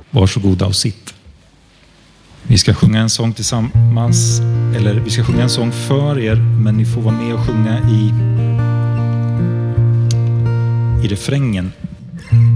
Varsågoda och sitt. Vi ska sjunga en sång tillsammans, eller vi ska sjunga en sång för er, men ni får vara med och sjunga i refrängen.